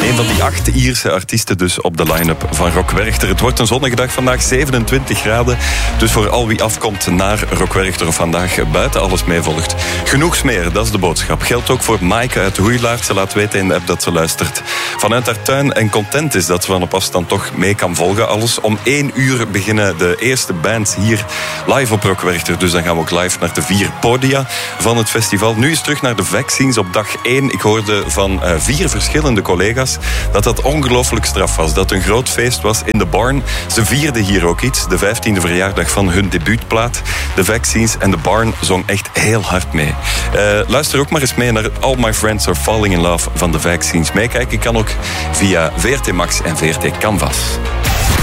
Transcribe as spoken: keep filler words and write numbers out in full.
Een van die acht Ierse artiesten dus op de line-up van Rock Werchter. Het wordt een zonnige dag vandaag, zevenentwintig graden. Dus voor al wie afkomt naar Rock Werchter of vandaag buiten alles meevolgt. Genoeg smeren, dat is de boodschap. Geldt ook voor Maaike uit Hoeilaart. Ze laat weten in de app dat ze luistert vanuit haar tuin en content is dat ze van op afstand toch mee kan volgen. Alles om één uur beginnen de eerste bands hier live op Rock Werchter. Dus dan gaan we ook live naar de vier podia van het festival. Nu is terug naar de Vaccines op dag één. Ik hoorde van uh, vier verschillende collega's dat dat ongelooflijk straf was. Dat een groot feest was in de Barn. Ze vierden hier ook iets. De vijftiende verjaardag van hun debuutplaat. De Vaccines en de Barn zong echt heel hard mee. Uh, luister ook maar eens mee naar All My Friends Are Falling in Love van de Vaccines. Meekijken kan ook via V R T Max en V R T Canvas.